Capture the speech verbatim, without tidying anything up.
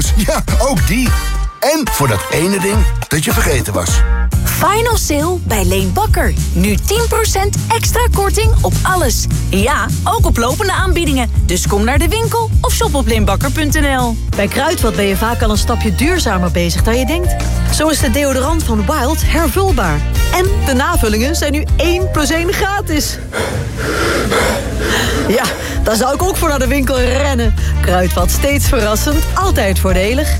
deo's, ja, ook die. En voor dat ene ding dat je vergeten was. Final sale bij Leen Bakker. Nu tien procent extra korting op alles. Ja, ook op lopende aanbiedingen. Dus kom naar de winkel of shop op leenbakker punt n l. Bij Kruidvat ben je vaak al een stapje duurzamer bezig dan je denkt. Zo is de deodorant van Wild hervulbaar. En de navullingen zijn nu één plus één gratis. Ja, daar zou ik ook voor naar de winkel rennen. Kruidvat, steeds verrassend, altijd voordelig.